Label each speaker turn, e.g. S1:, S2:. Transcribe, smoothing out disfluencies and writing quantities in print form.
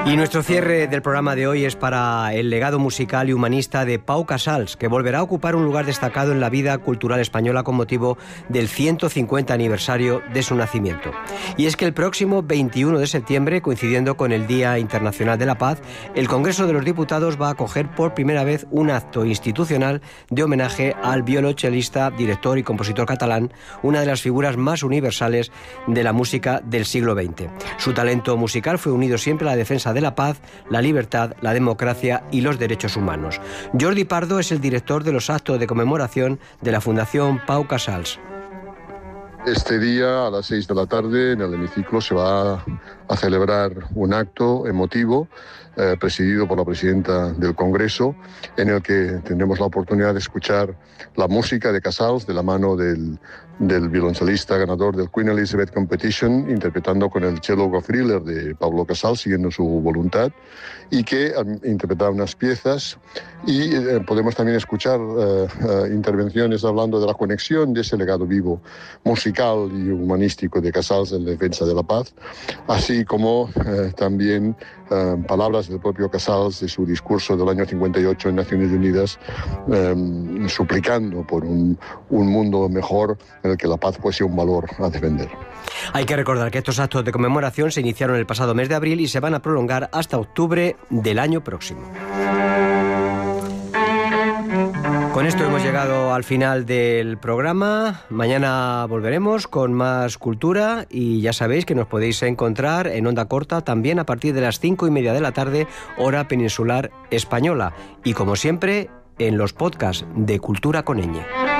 S1: Y nuestro cierre del programa de hoy es para el legado musical y humanista de Pau Casals, que volverá a ocupar un lugar destacado en la vida cultural española con motivo del 150 aniversario de su nacimiento. Y es que el próximo 21 de septiembre, coincidiendo con el Día Internacional de la Paz, el Congreso de los Diputados va a acoger por primera vez un acto institucional de homenaje al violonchelista, director y compositor catalán, una de las figuras más universales de la música del siglo XX. Su talento musical fue unido siempre a la defensa de la paz, la libertad, la democracia y los derechos humanos. Jordi Pardo es el director de los actos de conmemoración de la Fundación Pau Casals.
S2: Este día a las 6 de la tarde en el hemiciclo se va a celebrar un acto emotivo presidido por la presidenta del Congreso, en el que tendremos la oportunidad de escuchar la música de Casals de la mano del violonchelista ganador del Queen Elizabeth Competition, interpretando con el cello Go Thriller de Pablo Casals, siguiendo su voluntad, y que interpretará unas piezas. Y podemos también escuchar intervenciones hablando de la conexión de ese legado vivo musical y humanístico de Casals en la defensa de la paz, así como también palabras del propio Casals de su discurso del año 58 en Naciones Unidas, suplicando por un mundo mejor en el que la paz fuese un valor a defender.
S1: Hay que recordar que estos actos de conmemoración se iniciaron el pasado mes de abril y se van a prolongar hasta octubre del año próximo. Con esto hemos llegado al final del programa. Mañana volveremos con más cultura y ya sabéis que nos podéis encontrar en onda corta también a partir de las 5:30 de la tarde, hora peninsular española. Y como siempre, en los podcasts de Cultura con Ñ.